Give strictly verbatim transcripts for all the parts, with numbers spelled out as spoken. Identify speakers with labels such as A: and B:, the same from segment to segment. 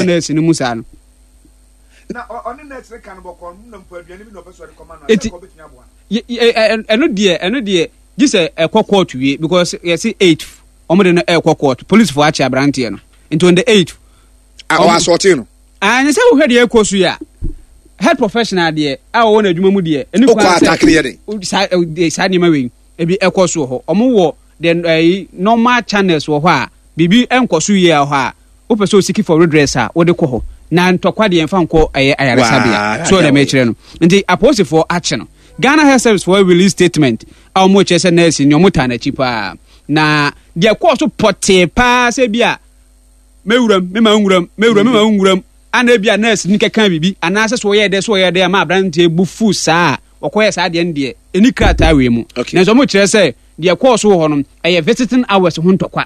A: fa na esi no musa no
B: na oni na etse kan bokon na mpo aduane bi na obeso de command na ko betumi aboa
A: eno de eno de gise ekọ court wie because yes eight omo de no ekọ court police for achi abrante no into on the eight
B: ah wa sorting no
A: ah ne se wo hwe de ekosu ya head professional de a wo na adwuma mu de eni
B: kwa attack ne
A: de sa ni ma we ebi ekosu ho omo wo the normal channels wo ho a bibi enkosu ye ho a wo pese osiki for redress a wo de ko ho na ntokwa de emfa nko aye ayaresabia so na me kire no nti apostle for action no Ghana Health Service for a release statement a mo chese nurse ni omuta na chipa na de course pote pa se bia mewuram me ma nwuram mewuram me ma nwuram ana bia nurse ni keka bibi ana se so ye de so ye de ma abrante bufu saa okoye saa de nde eni krata we mu na so mo kire se de course ho no eye visiting hours ho ntokwa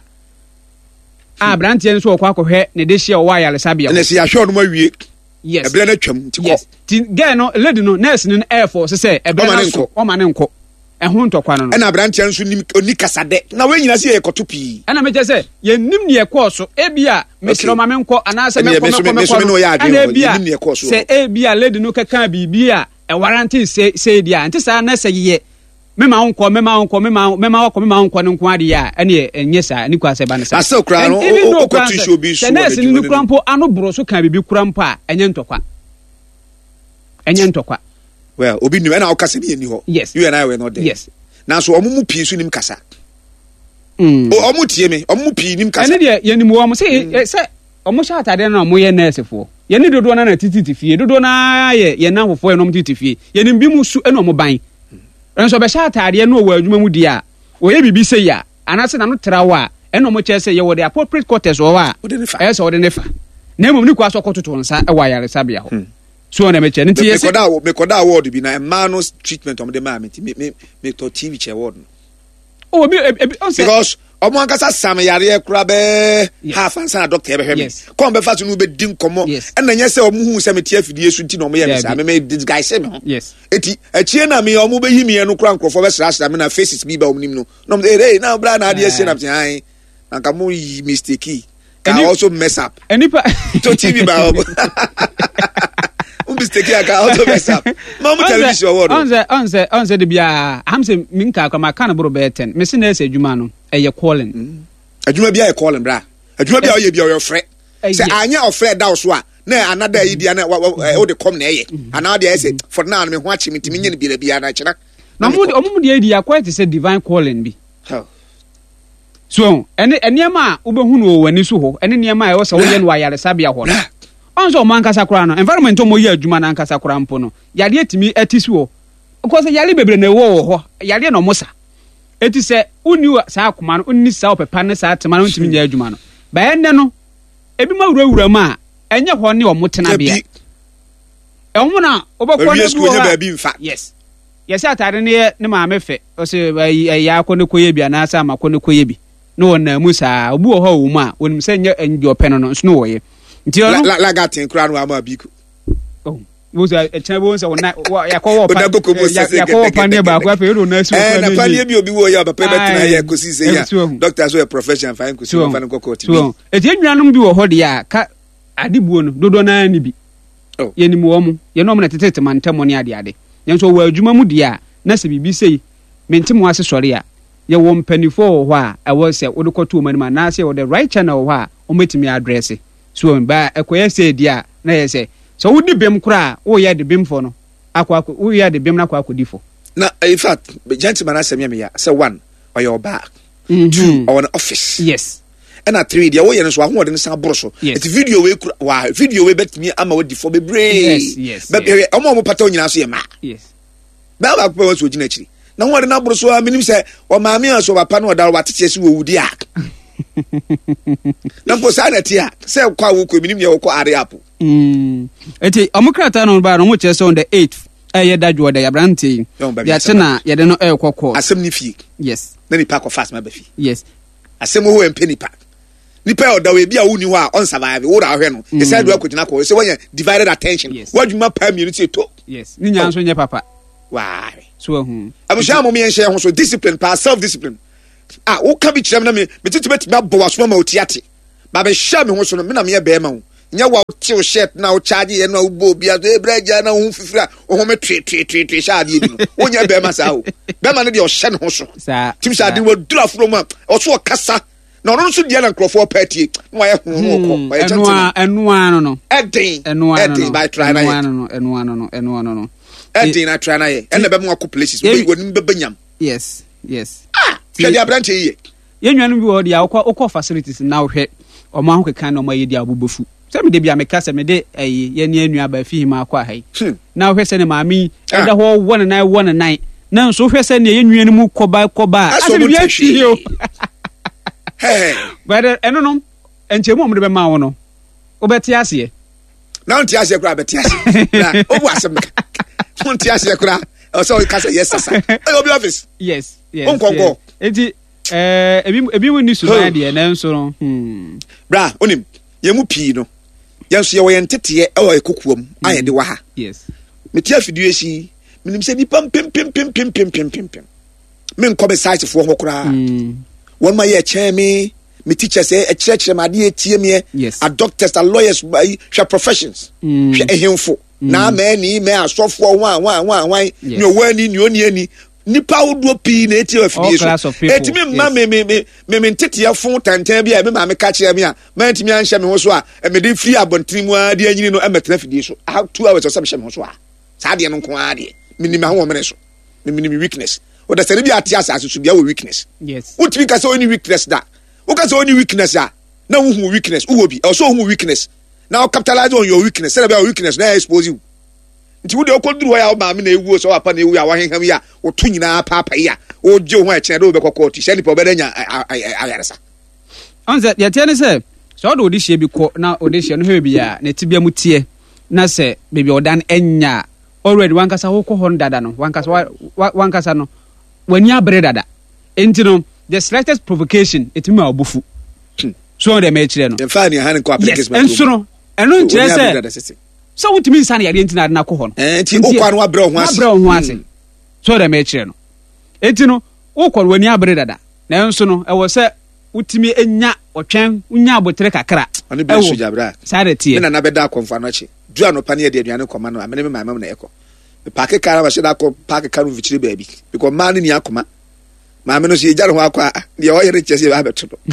A: abrante nso okwa akohwe ne de hia wo ayaresabia
B: na se ya hwe no ma wie
A: yes
B: ebele na twam ti ko
A: yes ti guy no lady no nurse ni air force say ebele na so o ma ne nko ehun ntokwa no
B: e na brantia nso ni oni kasade na we nyina se ye koto pi
A: e na me say ye nim ne ye course e bia me siro ma me nko ana se me ko me ko me ana bia se e bia lady no keka bibia e warranty say say dia anti sa na se ye me ma nko me ma nko me ma me ma ko me ma nko ne nko ade ya ene enye sa ni kwa se ba ne sa
B: asa kra no o ko tu show bi so
A: nurse ni krampo ano bro so kan bibi krampo a enye ntokwa enye ntokwa
B: well obi ni na o kasa bi eni ho you and I were not there
A: yes
B: na so omumu pi so nim kasa
A: mm
B: o omu tie me omu pi nim kasa
A: ene de ye nim wo mo se se omu sha atade na omu ye nurse fo ye ni dodo na na tititi fie dodo na ye ye na hofo ye no tititi fie ye nim bi mu su ene omu ban enso be sha atade no wo adwuma mu dia o ye bibi se ya anase na no trawa ene omu che se ye wo the appropriate quarters wo a e se wo de nefa na emom ni kwa so kototo nsa e wa yare sabia ho so na me che nti yes
B: me koda me koda award bi na manos treatment om de ma me me me to T V che award
A: oh bi
B: because omo ankasa sam yare kura be half and sana doctor be hwe me come be fast no be din komo e na nya se omo hu se me tie afidie su nti na omo ye me sa me me this guy say me
A: yes
B: eti achie na me omo be yi me no kura nkrofo be sra sra me na faces bi ba omo nim no no hey na bra na ade se na pti han anka mo yi mistake can also mess up
A: enipa
B: to T V ba mistake ya ka also mess up mama television award
A: onze onze onze de bia am se minka ka maka na bro be ten me se na ese adwuma no eye calling
B: adwuma bia e calling bra adwuma bia oye bia oyo frɛ se anya ofrɛ da so a na anada yi bia na o de come na eye ana de ese for na me ho achi mitimi nye bia bia na kyena
A: na mo mo de edi akwa te se divine calling bi so ene eniema wo behu no wani so ho ene niema e wo se wo ye no ayare sabia ho no onso man kasa kura no environment mo ye adwuma na nkasa kura mpo no yade etimi etisi wo because yale bebre na wo wo ho yale no mosa eti se uni sa akoma no uni sa opepa ne sa atema no ntimi nya adwuma no ba enne no ebi ma wura wura ma enye ho ne omotena bia e omo na obekọ ne
B: school nya ba bi mfa
A: yes yes atare ne ne ma mefe o se ya akọ koye bia na asa ma akọ koye bi no na musa obu ho wo mu a wonim se nya ndi openo no nso no wo ye nti ono
B: la la gatin kura no ama biku
A: oh wo se e chen bo se wona yakọ wo pa yakọ wo pa ne ba kwa fe ro na su
B: eh na pa ne bi obi wo ya ba pe betina ya kosi se ya doctor so a profession fine kosi fa no kokko ti
A: so e ti nnuanom bi wo ho de ya ka adibuo no dodo na ni bi oh ye ni mo mo ye no mo na tetete mantamo ne ade ade yenso wo adwuma mu de ya na se bibi sei mentimo ase sori a ye wo mpanifo ho a e wo se wo de koto manima na se wo the right channel ho a o metimi address so ba ekoye se dia na ye se so wo di bem kura wo ye de bem fo no akwa wo ye de bem na akwa akodi fo
B: na in fact gentleman asem me ya say one or your back two or an office
A: yes
B: and at three dia wo ye no so ahode no san boro so it video we kura wa video we betimi ama wo di fo be brain
A: yes yes
B: be omo mo pata onyina so ye ma
A: yes
B: ba ba ko so gina chiri na wo de na boro so a minim se o ma me so papa no da wa tete se wo wudi a na po sa na tia se kwa wo ko minim ye wo ko are apo
A: mm eti omukrata no ba no mo chese on the eighth eh da dwo da yabrante ya chena ye de no e kokko
B: asem ni fie
A: yes
B: na ni pa ko fast ma ba fie
A: yes
B: asem ho en peni pa ni pa o da we bia wo ni ho a on survive wo da hwe no e say do akogina ko se won divided attention wadwuma pa mi ni to
A: yes ni nya so nye papa
B: why
A: so hu
B: abusha mo me en share ho so discipline pa self discipline ah wo ka bi kirem na me me tete beti ba bo waso ma otiate ba be sha me ho so no me na me be ma wo nya wa tew shirt na wo charge ye na wo bo bia so e braja na wo fifira wo home twe twe twe twe sha ade bi no wonya be ma sa o be ma no de o hye ne ho so tim sha ade wo dura furo ma o so kasa na ono so dia na nkrofo party na wa ye ho ho ko
A: enu a enu ano no
B: edin
A: edin
B: by try na
A: enu ano no enu ano no enu ano no
B: edin na try na ye ene be mo ko places wo ni be banyam
A: yes yes
B: ah hwe dia branch ye
A: ye nwanum bi wo dia wo ko facilities na wo hwe o ma ho keka na o ma ye dia abobofu se me de bia me ka se me de ayi ye ne anu aba fi hima akwa hai na wo hwe se ne maami eda ho one nine one nine na nso hwe se ne ye nwan mu koba koba ase bi afi yo
B: hey
A: but eno no enchemu o me be ma wo no obeti ase
B: na onti ase kura beti ase na obu asem onti ase kura o so ka say yes sir obi office
A: yes yes
B: onkonko
A: enti eh ebi ebi woni su na de na nso no hmm
B: bra onim ye mu pii no ye so ye wo yentete e wo ekokuom aye de wa ha
A: yes
B: meti afidie si minim se bi pam pim pim pim pim pim pim pim men ko be site fo ho kura won ma ye cheme me teachers e church ma de etie me a doctors a lawyers hwa professions hwa ehemfo na ma ni me asofo wan wan wan wan ni owani ni oni ani nipa wodo pi na etie afidie so etimi ma me me me me ntete afon tantan bia me ma me ka kire me a ma ntimi anhye me ho so a me de free abontiri mu a de anyini no e metena afidie so two hours so me hye me ho so a sa de no nko a de minimi ha wo me so minimi weakness o da sere bia tia asase so bia wo weakness
A: yes
B: utimi ka se oni weakness da o ka se oni weakness a na wo hu weakness wo bi o so hu weakness now capitalize on your weakness say bia weakness na expose you nti wo de okoduru ya o ma me na ewu so apa na ewu ya wa henham ya o to nyina papa ya o je ho a kire do be kokko ti shani po be danya ayaresa
A: on se ye tie ne se so do odi hie bi ko na odi hie no he bi ya na tibia mu tie na se bebi odan enya already wankasa wo ko hon dada no wankasa wankasa no wani abre dada enti no the slightest provocation etimi abufu so de me kire no
B: en fa ni han ko application
A: yes enso no eno nkire se so wutimi nsa na yade enti na na ko hon
B: enti o kwa no abre ho ase
A: abre ho ase so de me kire no enti no wo ko wani abre dada na enso no e wo se wutimi enya otwen unya abotre kakra
B: ani bi so jabra
A: sare tie
B: na na beda akonfa no chi dua no pani de aduane koma no amene me mama na eko paake kara ba sheda ko paake kara vichire baabi because man ni akoma mama no so yejare ho akwa de o yere chese ba beto do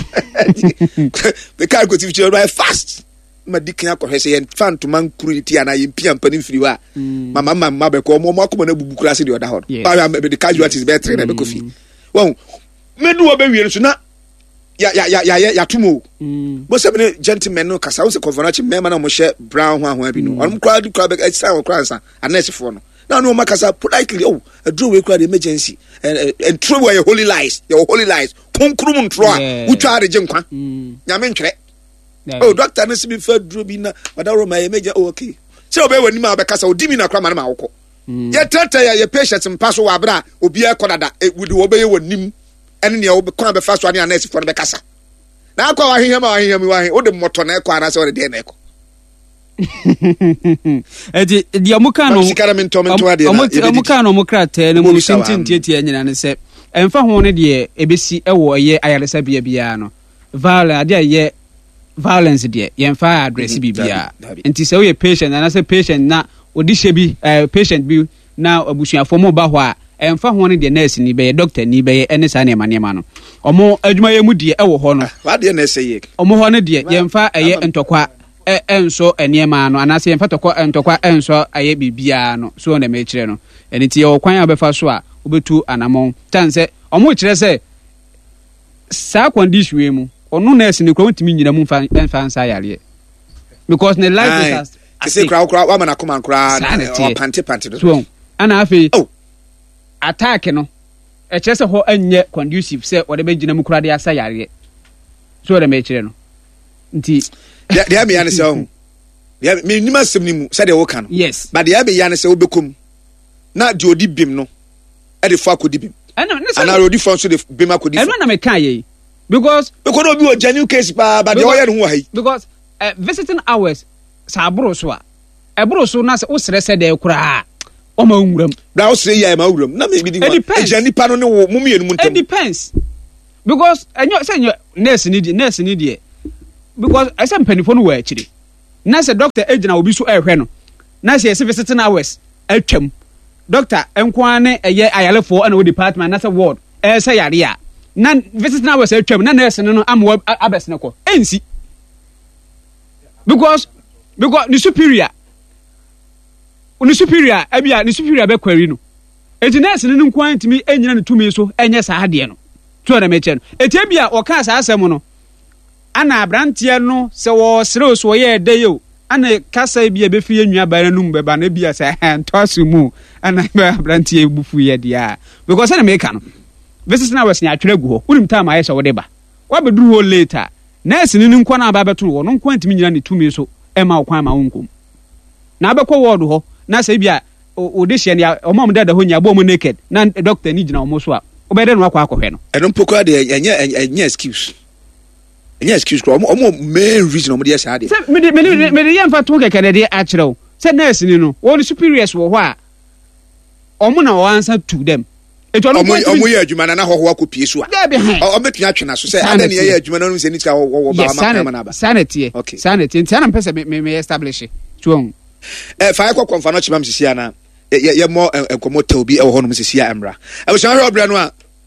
B: the car go vichire right fast ma dikin akohwese ye fanto man kuriti ana ye mpia mpani mfiriwa mama mama be ko mo akoma na bubu kura se de oda ho ba be the casualties be tre na be kofi won medu wo be wiere so na ya ya ya ya ya tumo bo se be gentleman no kasa wo se conversation mema na mo hye brown ho ho abi no on kura di kura be sa wo kura nsa anese fo no na no makasa politely oh adro we kura the emergency and and throw away your holy lies your holy lies konkrum ntro a wo twa de genkwa nyame ntwere oh doctor na sibi fa dro bi na madaro ma emeja oh okay se obe wani ma be kasa odi mi na kura ma na woko ye tata ya ye patient mpaso wa bra obi e kodada wudi wo be ye wanim ene ne obi kwa be fa so ane anese fo be kasa na akwa wa hiham wa hiham wa hiham o de moto na ekwa na se o de na ekwa
A: edi di amuka no
B: sikara mento mento ade na
A: amuka no mukra te ne mu sintin tietie nyina ne se emfa ho ne de ebesi ewo eye ayaresa bia bia no violence ade aye violence de yemfa address bibia enti se we patient na se patient na odi hye bi patient bi na abusuafo mo ba ho a emfa ho ne de nurse ni be doctor ni be ene sa ne mane ma no omo adwuma ye mu de ewo ho no
B: wa de na se ye
A: omo ho ne de yemfa eye ntokwa e enso eniema no anase yemfa tokwa ntokwa enso aye bibia no so na me kire no eni ti ye okwan abefa so a obetu anamon tanse omo kire se sa condition we mu onu nurse ni kro ntimi nyina mu mfa mfa nsa yare because ne life is
B: as say kra kra wa mana koma kra o pante pante do
A: so ana afi oh attack no e kire se ho anye conducive se o de be gina mu kra de asa yare so de me kire no nti
B: de de me yana se ho de me nima sem ni mu se de wo ka no
A: yes
B: but de ya be yana se wo bekom na de odi bim no e de fa akodi bim
A: ana
B: ana odi fa so de bim akodi
A: e na me kan ye because
B: because obi o genuine case pa but de wo ye no ho hai
A: because uh, visiting hours sa abro so a ebro so na se wo sere se de kura o ma nwuram
B: da wo sere ya ma nwuram na me bi di wa e jani pa no ne wo mum ye no muntem
A: it depends because enyo se nurse ni di nurse ni di because I say mpanifo no wa akire na sɛ doctor egyina obi so ɛhwɛ no na sɛ yɛsɛ visiting hours atwam doctor enkoa ne ɛyɛ ayalefoɔ ɛna wo department na sɛ ward ɛyɛ sɛ yare a na visiting hours atwam na nurse no no ama abɛsene kɔ ɛnsi because because the superior the superior ebia the superior be query no eti nurse no nkoa ntimi enyina ne tumi so ɛnyɛ saa ade no to na meche no eti ebia ɔka saa asɛm no ana abranteɛ no sɛ wɔ serew so yɛ ɛdɛ yo ana kasa bia be fi enua ba no mu beba na bia sɛ ntoaso mu ana abranteɛ bufu yɛ dia because na meka no visiting hours nya atwere gu hɔ unim time ayɛ sɛ wode ba wabeduru hɔ later nurse no nkoa na aba beto wɔ no nkoa ntimi nyina ne tumi so ɛma ɔkwan ma wonkom na abɛkɔ ward hɔ na sɛ bia audition ya ɔmam dada hɔ nya bɔ mu naked na doctor ni gyina ɔmo so a obɛde no akɔ akɔhwɛ no
B: ɛno mpokɔ de ɛnyɛ ɛnyɛ excuse ɛnyɛ excuse kɔ ɔmo ɔmo main reason ɔmo de yɛ saa de
A: sɛ me de me de me de yɛ mfa to kɛkɛ de akyerɛ wo sɛ nurse ni no wɔn superiors wɔ hɔ a ɔmo na wɔansa to them
B: ɔmo ɔmo yɛ adwuma na na hɔ hɔ akɔ pie so a ɔmo betumi atwe na so sɛ ada ne yɛ adwuma na no sɛ ni tika wɔ wɔ ba ma na ba
A: sanity sanity ntia na mpɛ sɛ me me establish tuon
B: eh fa akɔ konfa no chimam sisi ana ye ye mo enkomo taw bi e wo honom sisi a emra e wo hwan obra no a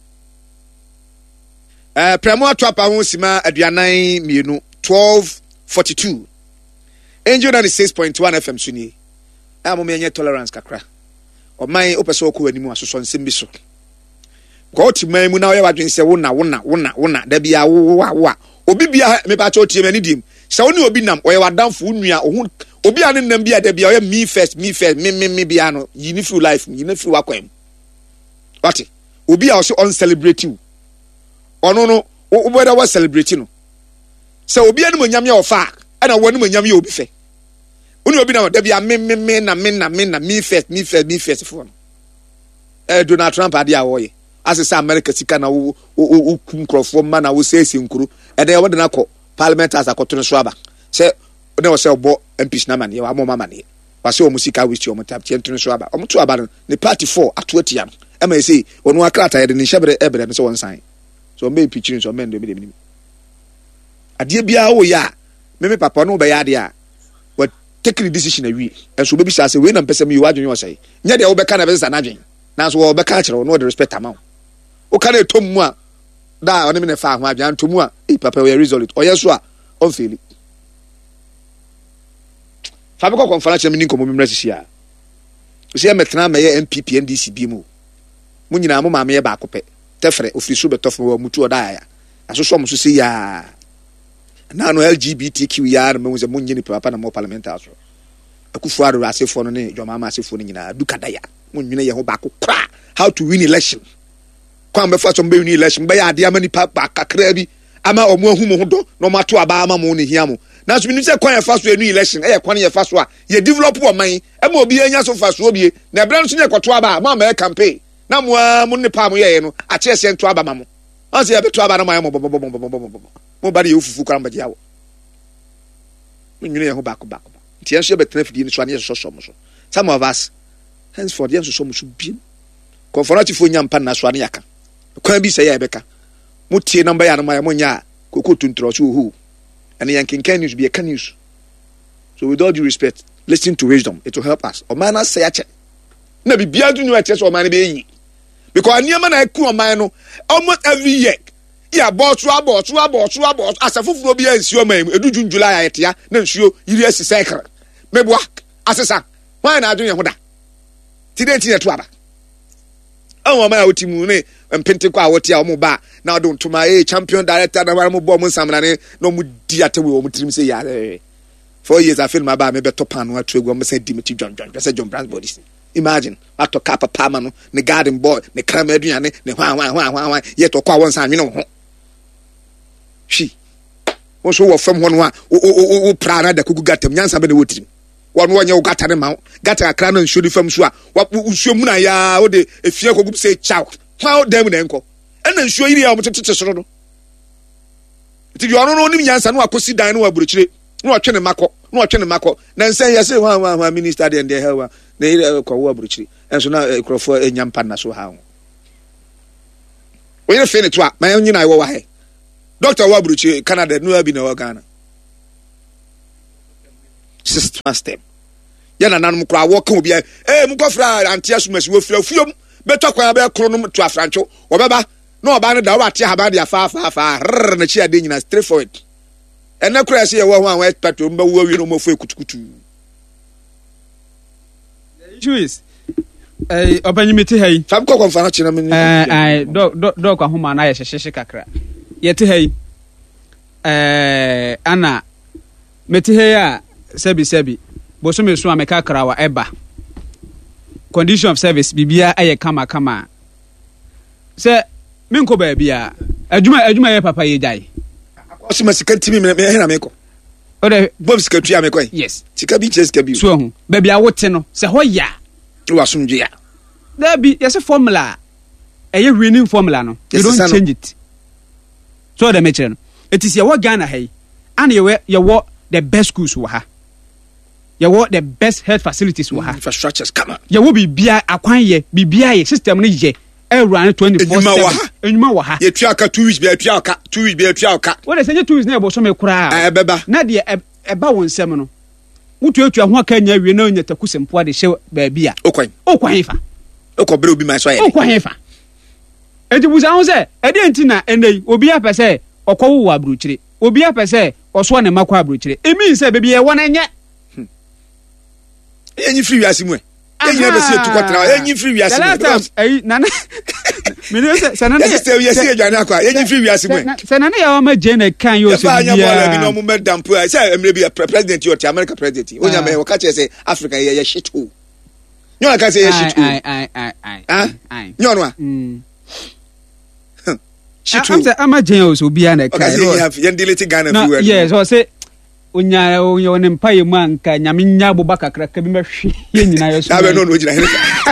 B: eh premo atwapa ho sima aduanan mienu twelve forty-two Angel ninety-six point one F M suni a mo me nye tolerance kakra o man opeso ko animu asoso nsem bi so ko timan mu na wo ye wadwen se wo na wo na wo na wo na da bia wo wo obi bia me ba cha otie mani dim se wo ne obi nam o ye wadamfo nua o obi ane nam bia da bia o ye me first me first me me me bia no yini free life yini free wakwam what obi a o se on celebrate you ono no wo boda wa celebrate no se obi ane mo nyame o fa ana wo ne mo nyame obi fe oni obi na da bia me me me na me na me na me first me first me first for no eh Donald Trump ade a wo ye asesa America sika na wo wo kunkrofo ma na wo sesi nkuru e dey wo de na kɔ parliament as akoto no so aba se ne wo se obo M Ps na mane wa mo mama ne wa se o musika wisti o motap tiento no so aba o moto aba no ne party four ato atia no e ma say onu akrata ye de ne hyebere ebere se won san so me pitching so men do be dem ade bia wo ya me me papa no be ya ade a what take the decision awi enso be bi sa say we na mpese me you adwon yo say nya de wo be ka na be sa na adwon na so wo be ka kire no de respect amount o ka na etom mu a da oni me ne fa ho adwan tomu a e papa we result o yeso a on feel fa be ko conference me ni komo me mrasisi a o se metena me ye M P P N D C bi mu mu nyina mo ma me ye ba akopɛ tefre ofiri so betof mo mutu o da ya asoso mo so se ya na no L G B T Q ya na mo se mo nyini papa na mo parliament aso akufu ado asefo no ne joma ma asefo no nyina duka da ya mo nwene ye ho ba akokra how to win election kwa mbe fa so mbe win election be ya ade ama nipa ba kakra bi ama omo ahu mo ho do no mato aba ama mo ne hia mo na so bi nse kwan ya fa so enu election e ye kwan ya fa so a ye develop o man e ma obi anya so fa so obi na ebra no so ne kwoto aba ma ma campaign na mo mo ne pa mo ye no a che se nto aba ma mo on se ya beto aba na ma mo mo ba de ye ofufu kwa mbaje yawo mo nwene ye ho ba ko ba ko ti enso be traffic ni so ane so so mo so some of us henceforth ye so so mo so bi conference fo nyampa na so ane yaka kwan bi se ya ebeka mo tie number ya na ma mo nya koko tuntro so hu and yan can news be a can news. So with all due respect, listen to wisdom. It will help us. O man say ache. Na bi bia do new ache so man be yi. Because anyama na eku o man no almost every year. Ya boss wa boss wa boss wa boss asafufuro bi ansuo man edu June July ayetia na nsuo yiri asi cycle. Meboa asesa. Why na adwen ye ho da. Ti den ti neto aba. Awon man a otimu ne mpente kwa wote a omo ba na odo ntoma eh champion director na mo bo mo nsamna ne no mu di atewe o mo tirim se ya four years I feel my ba me be top an atu egu mo se di meti John John say John Brand bodies imagine ato kapa pama no ne garden boy ne krama aduane ne hwan hwan hwan hwan ye to kwa won san nwene ho hwi wo so wo fam ho no a o pra na da kugu gatam nyansa be ne wotirim won wo nye wo gata ne ma gata akra na nsuo di fam so a nsuo mu na ya wo de efie kogu se chow how dem na enko ena nsuo yiri a wo tete soro no ti yo no no nim nyansa no akosi dan no aburuchire no otwe ne makọ no otwe ne makọ na nsen yese hwan hwan hwan minister de de hewa na ire ko wo aburuchire enso na ekrofo enyampa na so ha ho oye fe ne to a ma nyina iwo wa he doctor wo aburuchire Canada no abi na wo Ghana system stem ya na nanom kra wo ka obi eh mu kofra antia so masi wo fira fuom beto kwa be kro no to afrancho obeba na oba ne da wo atia haba dia fa fa fa rrr na chi ade nyina straight forward ene kra se ye wo ho an expect mba wo wi no mo fo ekutukutu
A: Juice eh obanyimiti hai
B: fam ko konfa na china me
A: eh eh do do do kwa homa na ye hyehye kakra yete hai eh ana meti hai a sebi sebi boso me so ameka krawa eba condition of service bibia aye kama kama se minko ba bia adwuma adwuma ye papa ye jai
B: akosi masika ntimi me he na meko
A: o de
B: bom sika tua meko
A: yes
B: sika bi chesika bi
A: so hu ba bia wote no se ho ya
B: wa sumdwe ya
A: there be yes formula eye winning formula no you don't change it so the metre no it is your Ghana hey and you you the best schools wo ha you want the best health facilities wo ha
B: infrastructures come on
A: you will be bia akwan ye bibia ye system no ye e run twenty-four seven enuma wo ha
B: ye tua ka two weeks be tua ka two weeks be tua ka
A: what say two weeks na e bo so me kura
B: eh beba
A: na de e ba won sem no wotu atua ho aka nya wie na onya takusempo ade hye ba bia
B: okwan
A: okwan fa
B: okobere obi man so ye
A: okwan fa enti buza ho se e de ntina enei obi apese okowo wa abruchire obi apese oso ne makwa abruchire e mean say baby e wona nye
B: enyi free wiase mu e enyi be se tu kwatra enyi free wiase mu
A: eh nana me no say sanana
B: ye say wiase adwane akwa enyi free wiase mu e
A: sanana ya ma jene kan yo so bia
B: ya bi no mo medampo e say emre bi president yo ti America president onya me waka che say Africa ye shit hole nyo ka say ye shit hole
A: ai ai ai
B: ah
A: ai
B: nyo no a
A: mm
B: shit hole
A: am say ama jene so bia na
B: kan ye delete Ghana viewer
A: yes so say onya onya one mpaye mu anka nyame nya boba kakra ka bi mahwe ye nyina yo so
B: abe no no jira he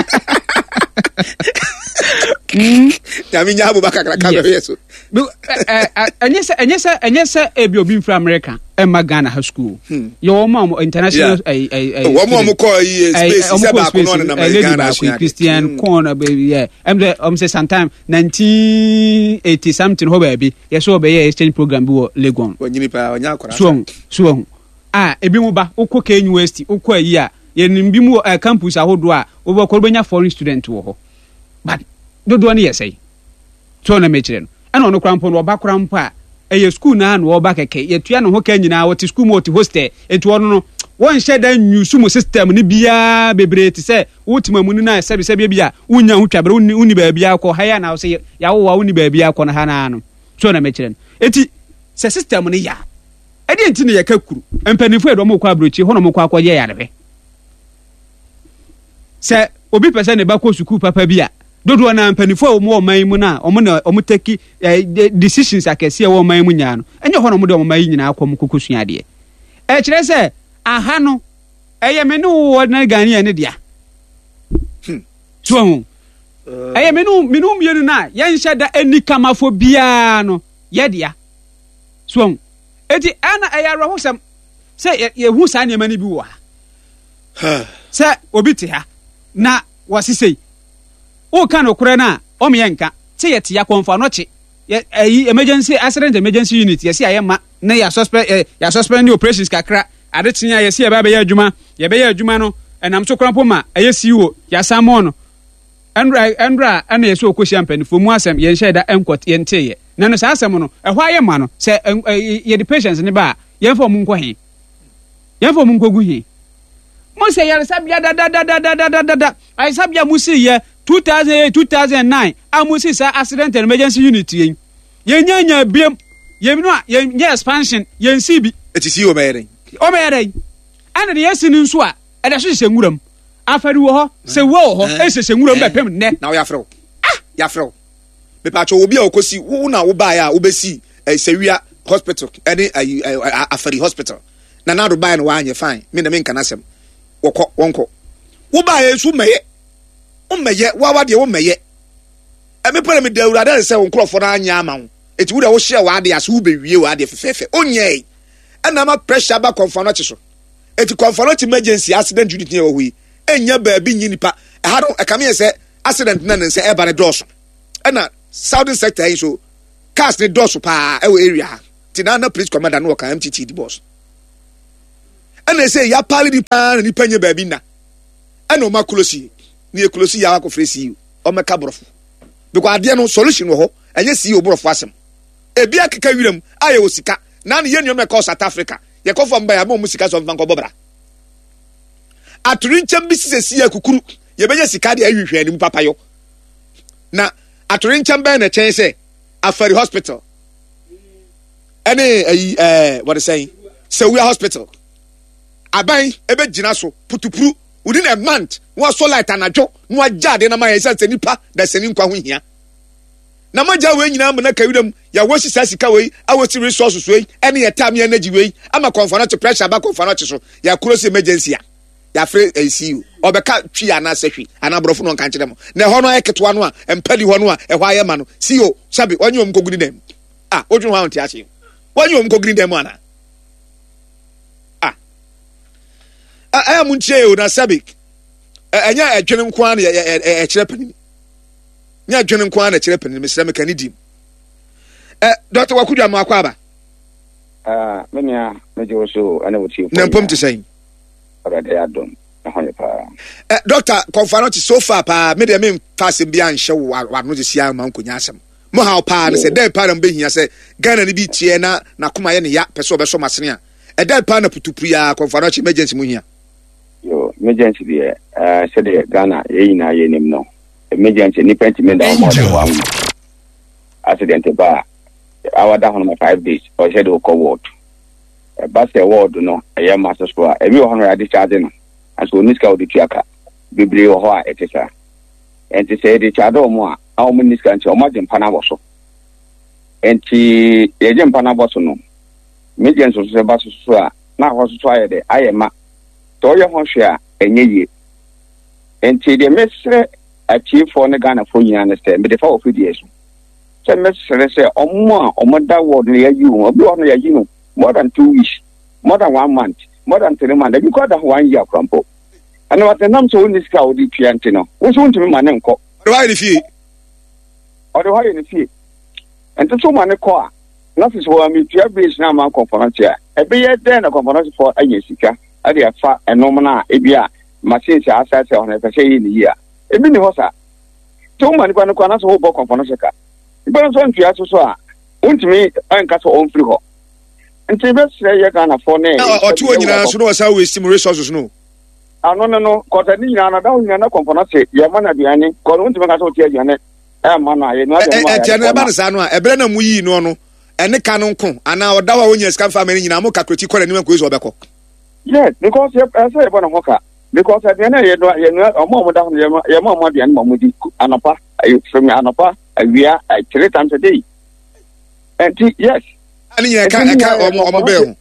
B: mm nyame nya boba kakra ka be yeso
A: anyesa anyesa anyesa e bi obi from America e ma Ghana high school yo mo international ai ai
B: wo mo mo call space se ba ko no na Ghana
A: Christian corner baby yeah am say am say sometime nineteen eighty something ho baby yes so be exchange program bi wo Legon
B: wanyini pa wanya akora
A: so so ah ebi mu ba ukọ K University ukọ ayi a ye nimbi mu campus ahodo a wo ba ko benya foreign student wo ho but dodo na yesai so na mechire no ana ono krampo no oba krampo a eye school na na oba keke ye tua no ho ka nyina wo ti school mo ti hostel etu ono no won hye da nyusu mo system ni bia bebre ti se wotima mu ni na sebe sebe bia unya hu twabre uni ba bia akọ ha ya na wo se ya wo wa uni ba bia akọ na ha na no so na mechire no eti se system ni ya edi enti ne ye kakuru empanifo edo mo kwa abrochi ho no mo kwa akọye ya rebe se obi pese ne ba ko school papa bia dodo na mpanifo mo man mu na omo na omo take decisions akese wo man mu nya no enye ho no mo de omo man nyina akom kokosua de e kire se aha no eye me no na Ghana ne dia hm so eye me no me no mienu na ye nhye da anikamafo bia no ye dia so eti ana ayaro ho sem se ye hu sa ne mani bi wo ha se obi te ha na wasisei o kan okure na o me yenka se ye te ya konfa no che ayi emergency accident emergency unit ye se ayema na ya suspect ya suspend operations kakra ade tinya ye se ye ba be ya adwuma ye be ya adwuma no enam so krampo ma aye siwo ya samo no endra endra ana ye so okohia mpanifo mu asem ye nhye da enkot ye nteye na no sa asem no ehwa aye ma no se ye the patients ne ba ye fo mu nko he ye fo mu nkogu he mo se ye sabia da da da da da da da ai sabia mu si ye two thousand eight two thousand nine amusi sa accident and emergency unit yen ye nyanya biem ye no ye nye expansion ye nsi bi
B: eti si o mere
A: o mere ana de yesi ni nso a e da so hye nwuram afari wo ho se wo ho e hye nwuram be pem ne
B: na wo ya fro ah ya fro me pa cho obi a okosi wo na wo ba ya wo besi e sewia hospital any afari hospital na na do ba na wa anye fine me na me nka nasem wo ko wonko wo ba ya su meye o meye wa wa de o meye e me pere me da urade se won krofo na anya ama wo eti wo da wo hye wa de aso wo be wie wa de fefefe onye e na ma pressure ba konfa no chiso eti konfa no emergency accident unit ne wo hui enya ba bi nyi nipa e ha do e kame se accident na ne se e ba ne doso e na southern sector yi so cars ne doso pa e wo area ti na na police commander no ka M T T di boss ɛna say ya pali di pa na nipa nya baabi na ɛna o ma close ni e close ya akɔ frɛ C E O o me ka borofo because ade no solution wo ho ɛnyɛ C E O borofo asɛm ebi akeka wiram aye wo sika na ne yenu me ka South Africa ye kɔ fam ba ya ma mu sika so mfa nkɔ bobra aturi nkyɛm bi sisi akukuru ye bɛnya sika de ahwehwɛ anim papa yo na aturi nkyɛm bɛn na kyɛn sɛ Afari Hospital ɛne ayi eh what is saying Sewia Hospital aban ebe gina so putupuru within a month one so light anadwo no agya na ma yesa se nipa da seni nkwa ho hia na magya we nyina am na kawidam ya wo sisa sika we awoti resources we ene ya time energy we ama conference pressure ba conference so ya cross emergency ya ya free A C U obeka twi ana sehwi ana brofo no nka nkire mo na ho no eketwa no a empadi ho no a ehwa ye ma no C E O sabi onye om koguni dem ah odwun ho anti ache onye om koguni dem ana I am unche na sabi enya adwene nko an e kire panini nya adwene nko an e kire panini mesra meka ni dim eh Doctor Wakudu amakwa aba
C: ah menia meje wo so ana wo chief
B: na mpom te sai
C: already adom na hoye pa
B: eh Doctor conference so far pa me de me fast bia nhye wa no de sia ma nkonya asem mo ha pa na se dey pa na mbehia se Ghana ni bi tie na na koma ye ne ya pese obeso masene a e dey pa na putupu ya conference emergency mo hia
C: yo emergency bi eh se de Ghana ye ina ye nim no emergency ni pentiment da mo de wa accident ba our down on my five days or said we call ward e ba se ward no e ya master school e bi ho no ya discharge no aso niska o de tuaka bibire ho a etesa enti se de chado mo a a mo niska nti o ma jempa na boso enti ye jempa na boso no emergency so se ba so a na ho so aye de aye ma to ye ho hwe a enye ye enti de mesre a chief for ne Ghana for yin understand me de fa ofidi eso se mesre se omo a omo da word ne ya yi o bi o no ya yi no more than two weeks more than one month more than three months because that one year krampo and what the name so niska o di twenty no wo so ntumi ma ne nko
B: o why the fee
C: o de why the fee ento so ma ne ko a na fi so mi tua base na ma conference a e be ye den na conference for anya sika ade afa enom na e bia machine se asase on e pe se yi ni ya e bi ni ho sa to ma ni kwa ne kwa na so ho bo conference ka ibe so ntua so so a untumi anka so on free ho nti be sire ye Ghana for ne
B: o tu onyina so no wasa we steam resources no
C: ano no no ko ta ni nyina na da onyina na conference ye ma na biane ko no untumi ka so tie biane e ma na ye no ade ma
B: e tie na ba sa no a ebre na mu yi no no ene ka no nko ana oda wa onya scan family nyina mo kakroti kwara ni man ko zo obeko
C: yes because ye say e bona hoka because at the end ye no ye no omo mo da ho ye ma ye ma mo biane mo mo di anapa ayi from anapa awia three times a day and yes
B: ani ye ka ka omo omo be ho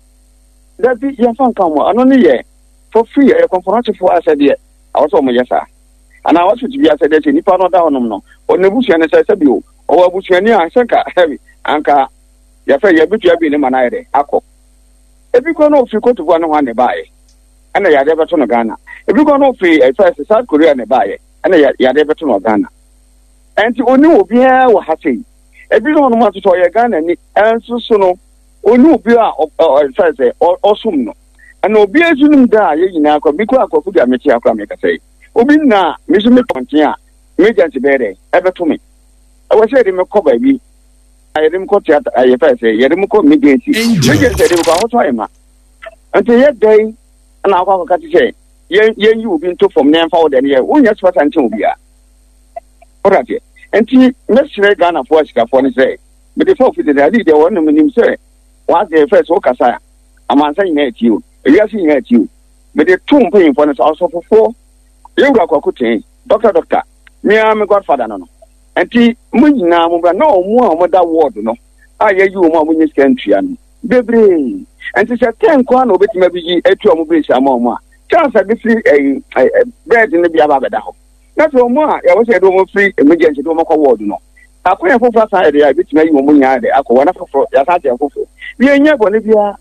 C: that be ye fan kan mo ano ni ye for free e conference for asade ye awoso mo yesa ana awoso ti bi asade ti nipa no da honom no onebusu ne se se bi o o abusu ani an senka heavy anka ye fa ye bitu abi ne mana ye akọ ebi ko no fi ko to no ne bae ana ya de beto no Ghana ebi ko no fi e fa South Korea ne bae ana ya de beto no Ghana enti oni obi a wa ha sei ebi no no ma to ye Ghana ni enso so no oni obi a fa se osum no ana obi azunum da ye nyina akọ bi ko akọ fu ga meti akọ me ka sei obi na me so me pontin a me janti bere e beto me e wo se de me ko ba bi ayedem ko theater aye fa se yedem ko emergency emergency de ko hoto ayema enti ye dai na akọ akọ ka ti se ye ye yi obi nto from ne fa wo de ne ye wo nya spasa ntin obi a orate enti mesre Ghana for sika for ne say me de for fit de ali de won no nim say wa de first wo kasa amansa nyina ati o ewiase nyina ati o me de tum pay for ne so fofo ye wura kwakoten doctor doctor me am godfather no no enti mu nyina mu bra na omu a mo da ward no a ye yi omu a mo nyi scan tua no bebre enti se ten kwa na obetima bi yi atu omu be sha ma omu a chance bi free eh bread ne bia ba beda ho na so omu a ya wo se do omu free emergency do omu kwa ward no akoya fofo sa ede ya betima yi omu nya de akọ na fofo ya sa je fofo bi enya bo ne bia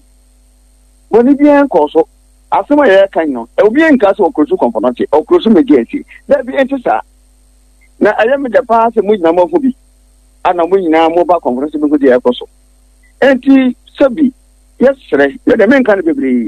C: bo ne bia nko so asema ye kan no e obi enka so okrosu component okrosu emergency da bi enti sa na ayem de pa se mu nyina mo fu bi ana mu nyina mo ba conference bi ko de ekoso enti sabi yesre ye de men kan bebre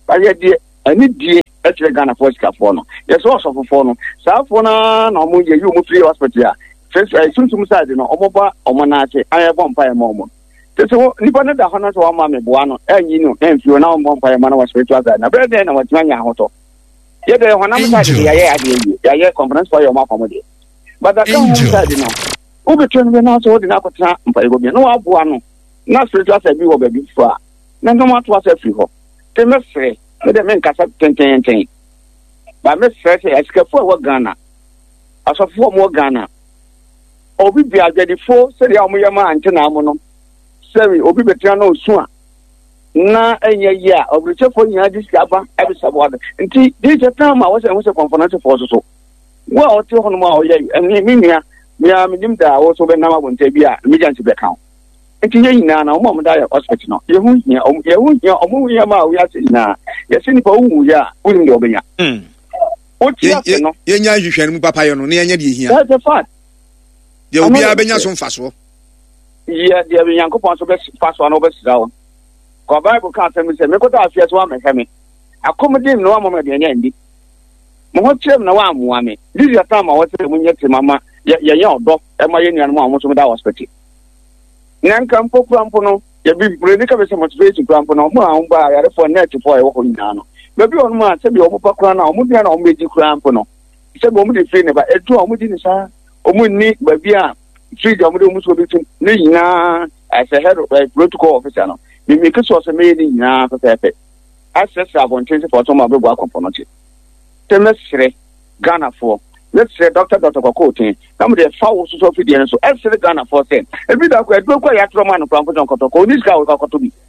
C: ayɛ deɛ ani die ɛkyerɛ Ghana for sikafoɔ no yɛsɛ ɔsɔfofoɔ no saafoɔ no na ɔmo yɛ yi ɔmo firi hospital a first ɛ sunsun side no ɔmo ba ɔmo n'akyi ayɛ bɔ mpa yɛ ma ɔmo tete wo nipa no da hɔ no so wɔn ma me boa no ɛnyi no ɛnfio na ɔmo mpa yɛ ma no wɔ spiritual side na bɛrɛ deɛ na wɔtuma nya ahotɔ yɛde hɔnam side de yɛyɛ adeɛ yi yɛyɛ conference for yɛ ɔmo akɔmo deɛ but that hɔnam side no wobɛtwa no bɛ na so wɔde na akɔtena mpa yɛ bɔ bi na wɔaboa no na spiritual side bi wɔ baabi fo a na ndɔm ato asa firi hɔ te mɛsrɛ me de men kasa tententen ba mɛsrɛ sɛ asikafo a wɔ Ghana asɔfo a wɔ Ghana obi bi adwadifo sɛ deɛ ɔmo yɛ ma ante na amo no sɛbi obi betia na osu a na ɛnyɛ yi a ɔbɛkyɛfo nyinaa de sika ba ɛbisa bo ade nti de kyɛ tam a wɔsɛ wɔsɛ kɔnfɔnante fo so so wo a ɔte hɔ no ma ɔyɛ ɛmi mi nua mia menim da wo so bɛ nam abonta bi a me gyanti bɛka nti yɛ nyinaa na ɔmo ɔmo da yɛ hospital no yɛ ho hia ɔmo yɛ ho hia ɔmo hia ma a wɔyɛ ase nyinaa yɛsɛ nipa wo ya wonim deɛ ɔbɛnya
B: mm
C: o ti ase no
B: yɛ nya hwehwɛ no mu papa yɛ no na yɛnya deɛ hia
C: that's a fact
B: deɛ obi a bɛnya so mfasoɔ
C: yɛ deɛ bi Nyankopɔn so bɛ fasoɔ no bɛsira wo ko Bible ka sɛ me sɛ me kota afia so amehwɛ me akomodim no amama deɛ nya ndi mo ho kyerem na wa amoa me this is time a wɔsɛ mo nyɛ te mama yɛ yɛ ɔdɔ ɛma yɛ nuanom a mo so da hospital nanka mpo krampo no ya bi bredi ka bese motivate krampo no mo an ba yare for net for e wo nyina no ba bi onu ma se bi o mo pa kra na o mo dia na o mo di krampo no se bi o mo di free ne ba etu o mo di ni sa o mo ni ba bi a free o mo di o mo so bi tu ne nyina as a head of protocol officer no mi mi ke so se me ni nyina pepepe access abonten se for to ma be bo akompo no che temesre Ghana for let's say Doctor Doctor Kokotin na mo de fa wo so so fidie so esere Ghana for ten e bi da ko e do ko ya tro man krampo don kotoko oni ska wo kokoto bi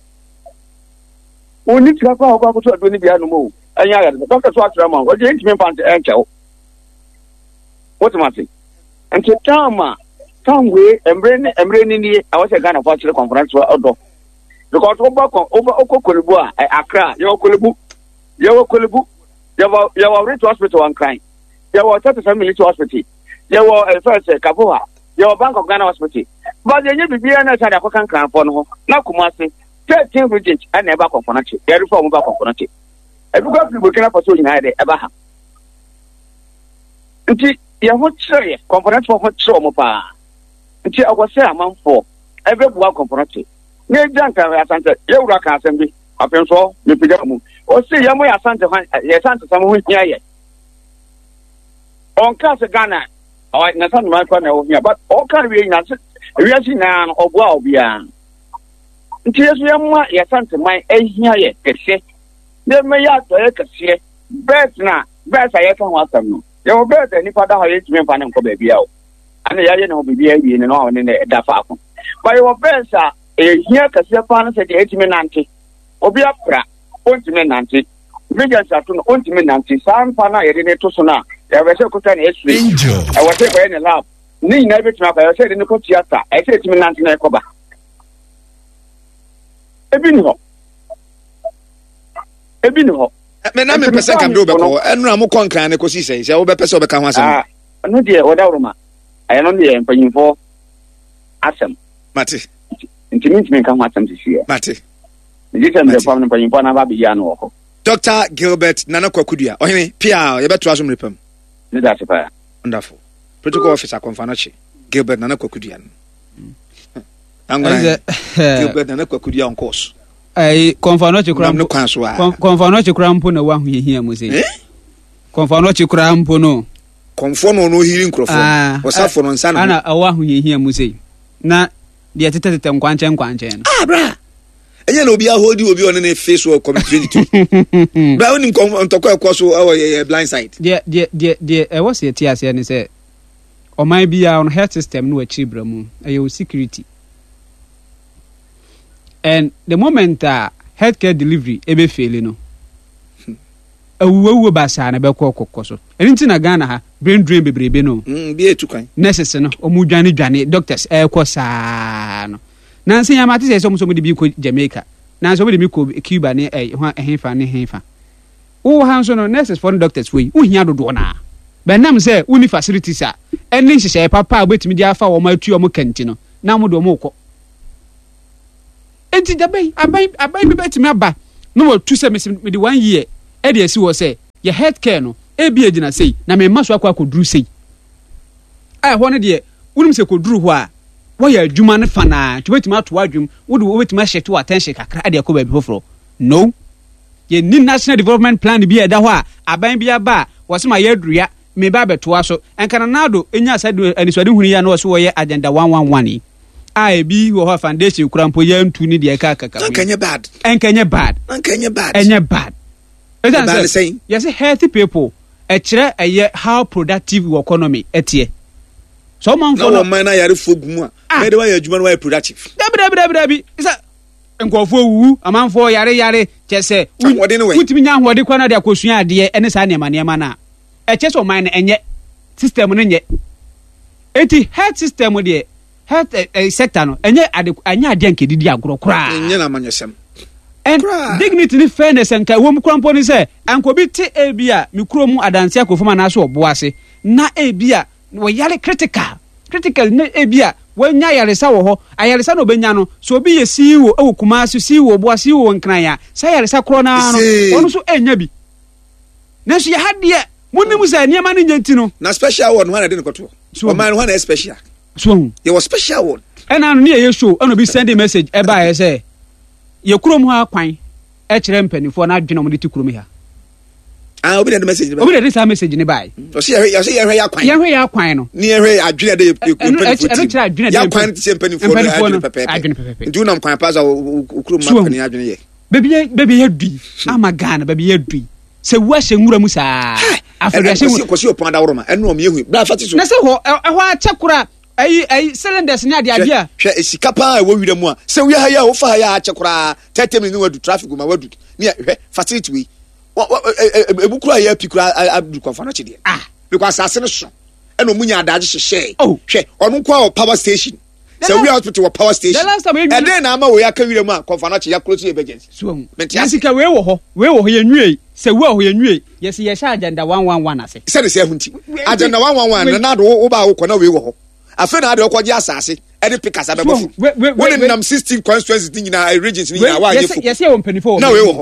C: oni ska ko ko kokoto do ni bia no mo anya ya Doctor so atra man o je intimi pant e nche wo what am I saying enti tama tam we emre ni emre ni ni a wo se Ghana for chile conference wa odo because wo ba ko over okokolebu a Accra ye okolebu ye okolebu ye wa ye wa rich hospital one crime there was thirty-seven military hospital. There was a first Kaboha. There was Bank of Ghana hospital. But the new B B N had a cocan crown for no. Now Kumasi, thirteen regions and never component. There is form back component. Every government will cannot pursue United ever have. Until you would say component for what so mopa. Until I was say a month for every one component. Near Janka Asante, Euraka Assembly, up and so, the Pigamu, or say Yamu Asante, Yasanta, someone here. On case Ghana, or na san man kwa na o hia, but all can we na we asi na obua obia. Nti yesu yamma ya sante man ehia ye kese. De me ya to ye kese. Bet na, bet aye kan wasam no. Ye o bet ni fada ha ye timi fa ne nko ba bia o. Ana ya ye na obibia wie ne no ho ne da fa ko. Ba ye o bet sa ehia kese fa na se de etimi nante. Obia pra, ontimi nante. Media sato no ontimi nante. San fa na ye ne to so na. Ya wese kuta ni X-ray. I was say in the lab. Ni na be tuma I said in the theater. I said to me nanti na ekoba. Ebi ni ho. Ebi ni ho.
B: Me na me pese kam do be ko. Enu am kon kan ne ko si sei. Se wo be pese wo be kan ho asem.
C: Ah, no de wo da roma. Aye no de empanyimfo asem.
B: Mate.
C: Nti mi ntimi kan ho asem sisi e.
B: Mate.
C: Ni je sem de fam empanyimfo na ba bi ya no wo.
B: Doctor Gilbert Nana Kwakudua. Ohene Pia, ye beto asum repam.
C: That's it.
B: Wonderful. Protocol officer Konfanochi. Gilbert Nana Kwakudua. I'm going to Gilbert Nana Kwakudua on course.
A: I Konfanochi
B: kram no kwanso a.
A: Konfanochi kram po na wa hu hia mu sei. Konfanochi kram po no.
B: Konfono no hearing crofo. Osafo no nsa na.
A: Ana awa hu hia mu sei. Na de tete tete nkwanche nkwanche no.
B: Ah bra. Enye na obi a hold obi on na face wo committee twenty-two. Ba onim ntokwa ekoso e blind side.
A: De de de de e wo se tie ase ne se o man bia on health system no achi bra mu e security. And the moment uh, healthcare delivery ebe fail no. Awuwu basa na be ko kokoso. Enti na Ghana ha brain drain bebrebe no.
B: Mm bi etukan.
A: Nurses no omu dwane dwane doctors e ko saa no. Nansi ya mate se so so de bi ko Jamaica. Nansi so de mi ko Cuba ne eh ho ehefa ne hefa. Wo han so no nurses for doctors we. Wo hia dodo na. Ba nam se uni facilities a eni hihye papa obetimi dia fa wo ma tu o mo kanti no. Na mo do mo ko. Enti dabai abai abai bi betimi aba. no watu sɛ me de one year e de asi wo sɛ ye healthcare no e bi agina sei na me ma so akwa koduru sei ai ho ne de wonim sɛ koduru ho a wo ya adwuma ne fa na twetuma ato adwum wo de wo betuma hye to attention kakra ade akɔ ba bi foforo no ye ni national development plan bi ɛda hɔ a aban bi aba wo se ma ye adua me ba betoa so enka nanado enya asade aniswade hunu ya na wo so wo ye agenda one one one a bi wo ho foundation kurampo ya ntu ni de ka kaka
B: enkenye bad
A: enkenye bad
B: enkenye bad
A: enye bad
B: bad saying
A: yes healthy people e kire eye how productive your economy etie so man for
B: no man na yare fogumu a me de wa ya adwuma no wa productive
A: dabi dabi dabi dabi isa nkofo wu amanfo yare yare kyese wutimi nya hode kwa na de akosua ade ene sa neema neema na e kyese o man na enye system no nye eti health system de health uh, sector no enye ade anya ade nkedidi agoro kra
B: enye na manyesem
A: and dignity ni fairness enka wo mu krampo ni se anko bi te ebia mi kromu adanse akofo na so obo ase na ebia wo yare critical critical na ebia wanya yaresa wo ho ayaresa no benya no so obi ye C E O ewo kuma so C E O bo C E O nkran ya sa yaresa kro na no ono so enya bi na so ya hade munim sa niam na nyanti no
B: na special one one ade no koto o man one is special
A: so
B: ye was special one
A: ena no ne ye show eno bi send a message e ba ye say ye kurom ha kwan e kire mpanifo na adwena mo de ti kurom ha
B: ah obi de message
A: obi de say message ni bai
B: o say ye say ye hwe ya kwan
A: ye hwe ya kwan no
B: ni ye hwe adwena de mpanifo
A: ya
B: kwan ti mpanifo na adwena pepe ndu na kwan pa za kurom ma pani adwena ye
A: baby baby ye dui ama Ghana baby ye dui se wa she nwura mu saa afere she
B: ko si opon da woroma eno me yehu bra fati so
A: na se ho ho a chekura ai ai cylinders ni ade ade a
B: hwe esika pa e wo wira mu a se wi ha ya wo fa ha ya chekura thirty minutes wadu traffic ma wadu ni hwe facility wi ebukura ya pikura abdu kwa fana chede ah because asase no so eno munya adaje hye hwe onu kwa power station se wi hospital wa power station and then na ama wo ya ka wira mu a konfana che ya close emergency
A: so mentiasika we wo ho we wo ho ya nwie se wo ho ya nwie yes ye sha agenda one one one ase
B: se de se hunti agenda one one one na do wo ba wo kona we wo ho afa na ade okoje asase e de pikasa be bofu woni nam sixteen constituencies ni na regions ni na wa yefu
A: yes ye wo mpanifo
B: na we wo ho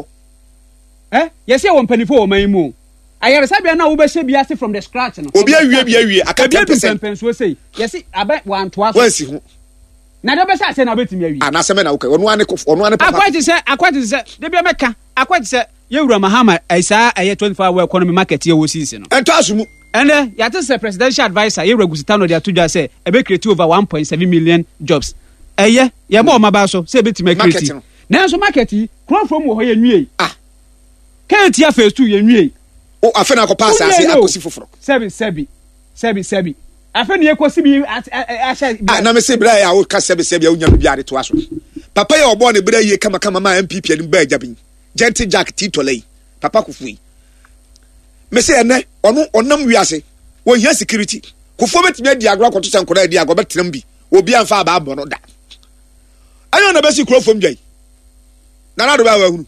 A: eh yes ye wo mpanifo wo man mu ayare sabia na wo be hye bia from the scratch no
B: obi awie bia awie aka ten percent
A: penso sei yes aba wan toa
B: so wansi ho
A: na de be sa se na betimi awie
B: ana se me na wo ka onu ane onu ane papa
A: akwati se akwati se de bia meka akwati se yewura mahama aisa aye twenty-four hour economy market ye wo sisi no
B: ento asumu
A: ene yate se presidential advisor yewura gusitano de atudwa se e be create over one point seven million jobs eye ye ba o maba so se betimi create na so market crop from wo ho ye nwie
B: ah
A: kenti ya phase two ye nwie
B: o afa na ko pass ase akosi foforo
A: seven sebi sebi sebi afa ne ekosi bi asha
B: ah na me se bra ya wo ka sebi sebi ya unya bi ade to aso papa ya obo ne bra ye kama kama ma M P P ni ba agabin Gentle Jack Titolei papa kufui me se ene ono onam wiase wo hia security kufo betimi adi agro akoto sankora adi agro betram bi obi anfa aba abo no da ayo na besi kuro fom dwai na na do ba wa hunu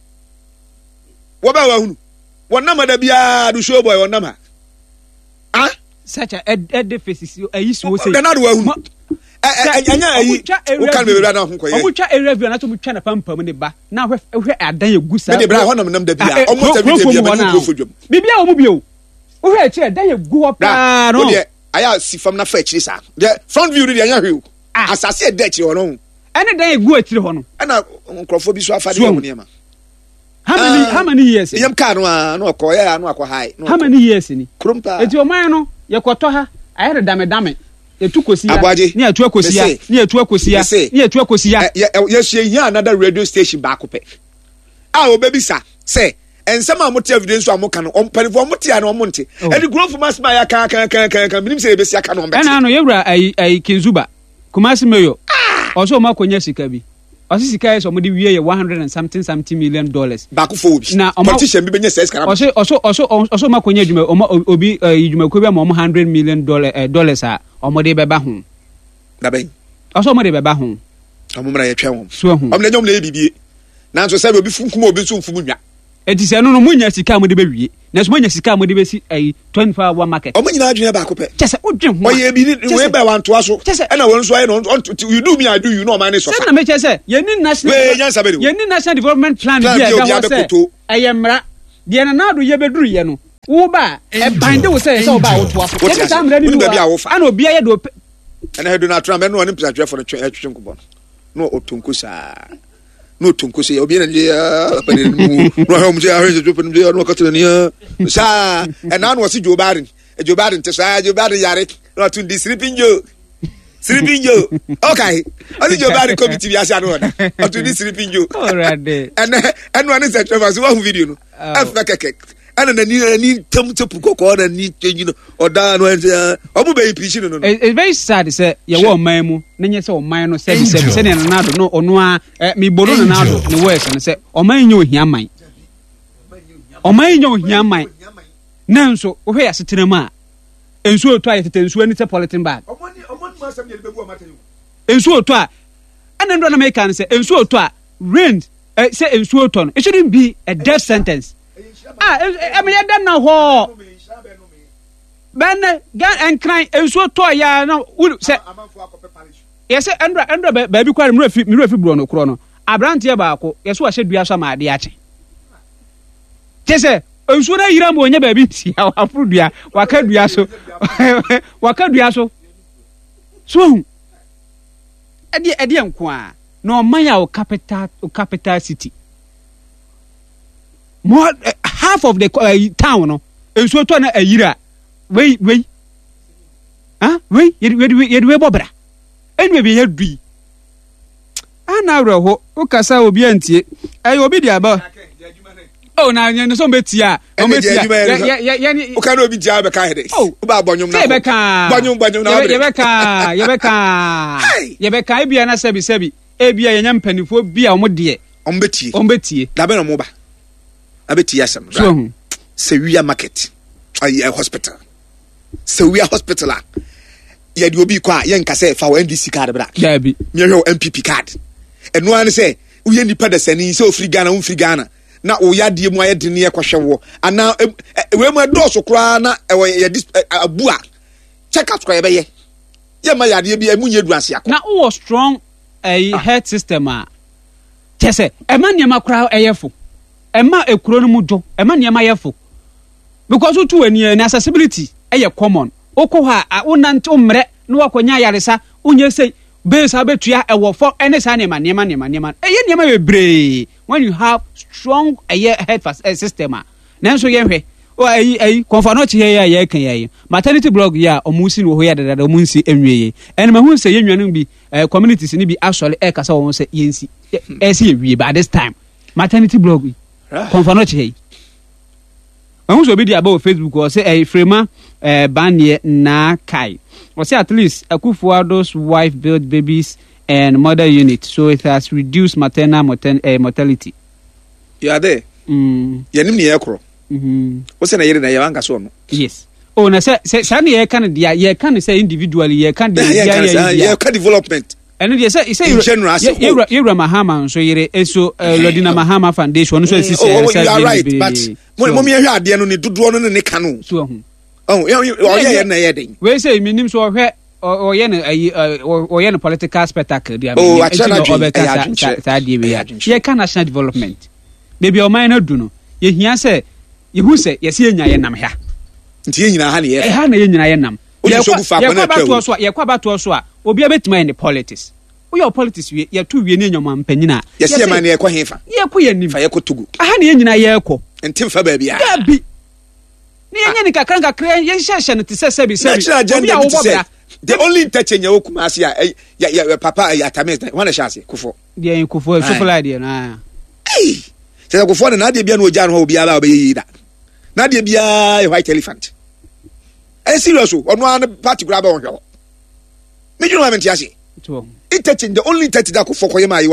B: wo ba wa hunu wonam da bia do show boy wonam ha ah
A: such a ed faces ayi so say
B: na do wa hunu anya ayi wo kan me bra na ho koye
A: obu twa area view na to mu twa na pampam ne ba na hwe hwe adan egu sa
B: me de bra ho nam nam da bia omo ta video bia me ko fodwom
A: bibia o mu bio wo hwe chi adan egu ho pa no
B: de aya si fam na fa chiri sa de front view de anya hwe asase e de chi ho no
A: ene dan egu atiri ho no
B: ana nkrofo bi so afa de ho niam
A: how many how many years
B: yam ka no no ko ya no akọ high
A: how many years ni
B: krompa
A: eti o man no ye koto ha ayere dame dame etu kosia
B: ni
A: atu akosia ni atu akosia ni atu akosia
B: ye hye hia another radio station back up ah obebisa say ensema amote evidence amoka no ompanifo amote ya no omonte edi growth mass ma ya kan kan kan kan minim say ebesi aka no mbete
A: na no yewura ai ai kinzuba kumasi meyo oso ma konya sika bi osi sika yeso mo di wie ye one hundred and something something million dollars
B: back for obi politician bi benya six karama
A: oso oso oso oso ma konya djuma obi djuma ko bi ma one hundred million dollars a omo de beba ho
B: da ben
A: oso mo de beba ho
B: omo mra ye twa won
A: so ho
B: omo le nyom le bibie nanso se obi funkum obi so mfumu nwa
A: enti sɛ no no munya sika mo de bewie na so munya sika mo de besi ai twenty-four hour market
B: o munya adwene ba ko pe
A: kyese odwen ho
B: o ye bi ni we ba wan toa so e na won so aye no you do me I do you no man so
A: fa na me kyese ye ni national ye ni national development plan bi e da ho se ayemra de na na do ye beduru ye no wo ba e bande wo se se wo ba wo toa so e ta amra ni wo ana obi aye do
B: ana hedo na tram be no ni pisa twefo no twetwe nkobo no otonko saa no tonko se obi na ya pa ni mu no ha mu se ha se twefo no no ka tena ni saa e na no se Joe Biden e Joe Biden te saa Joe Biden yare no tun di sleeping Joe sleeping Joe okay ali Joe Biden committee bi asa no o tun di sleeping Joe
A: already
B: and and one is a Trevor so one video no afa keke ana na ni ni tam tepu kokko na ni change no oda no obu be impeach no no
A: it's very sad say ye wo man mu na nye say o man no say say say na na do no ono a mi boro na na do ne words no say o man nye ohia man o man nye ohia man na nso wo hwe asetena mu a ensu oto aye tete ensu ani say polythene bag
B: omoni omoni ma sam ye bebu o mata yo
A: ensu oto a ana ndo na make kan say ensu oto a rain say ensu oto no it shouldn't be a death sentence. Ah, I mean, I don't know how. Ben, get and crying, and so toy, ya no, would say, yes, Andra, Andra, baby, quite refi, refi, Bruno, Chrono. Abrantia Baco, yes, I should be a summer, diache. Tessa, and so I ram when your baby, see how food ya, what can we also, what can we also? So, Eddie, Eddie, qua, no, my capital, capital city. More uh, half of the uh, town no enso to na ayira we we ah we ye ye we bobra enwe bi ye dui ana roho ukasa obi antie ayo obi dia ba oh na nye so betia o betia ye ye ye
B: o kana obi dia be ka hede o ba bonyum na
A: be ka
B: bonyum bonyum na
A: ye be ka ye be ka ye be ka ebia na sebi sebi ebia ye nyampanifo bia o mo de
B: o mbetie
A: o mbetie
B: da be no mo ba abeti yasam
A: so
B: Sewia market ay hospital Sewia hospital a ye di obi kwa ye nka se fa N D C card bra
A: da bi
B: me hwe N P P card eno an se uye nipa da sani se ofri Ghana un free Ghana na o yade mu ayede ne yekwhwe wo ana we mu doso kra na ye abu a check out kwa ye be ye ye ma yade bi amunye duase akọ
A: na o strong a health system a tese e ma niam kra eyefo Emma a ekuro no mu do ema niam ayefo because utu ani na accessibility eye common okọ ha wonante umre na wakonya yaresa unye sei base abetua ewo for ene sa niam niam niam niam eye niam bebre when you have strong eye health system na nso ye hwe o ayi ayi konfano chi ye ye kan ye maternity blog ya omusi no ho ya dada omunsi enwie ene ma hu se ye nwanum bi communities ni bi asole e kasa won se yensi e se ye by this time maternity blog konfano chi ye When we be about Facebook or say a frema uh, banye na kai or say at least Akufo-Addo's wife built babies and mother unit, so it has reduced maternal morten- uh, mortality.
B: You are there.
A: Mm.
B: Yanim ni ekro.
A: Mhm.
B: What's na yere na yawanka so no?
A: Yes. Oh na say say sani ye kan dia ye kan say individually ye kan dia
B: ye ye kan development.
A: And they say say
B: in general as
A: you Mahama so yere eso Lodina Mahama Foundation so say
B: oh you are right but mo me hwe ade no ne dodo no ne ka no
A: so hu
B: oh o ye na ye den
A: we say minim so hwe o ye na o ye na political spectacle dia
B: me oh achana
A: sa die we ye ka national development baby o man na du no ye hia say ye hu say ye se enya ye nam ha
B: nti ye nyina ha ne ye
A: ha na ye nyina ye nam
B: ye so gu fa ko na
A: twa so ye kwa bato so a obi abetima in politics we your politics we ye tu wie ne nyoma mpanyina
B: ye se man ye kwa hefa
A: ye kwa ye nim
B: fa ye ko tugu
A: aha na ye nyina ye ko
B: ntim fa ba bia
A: da bi ni ye nyani kakran kakran ye hyehye no te se sebi sebi
B: obi a wo bobra the only interchange ya okumasi ya ya papa ya tames wana chance kufo
A: dia kufo so fly dia na
B: eh se kufo na dia bia no oja no obi ala obeyi da na dia bia white elephant eh serious ono an party grab on hwo me you know am ntiase
A: to interchange the only interchange that kufo koyema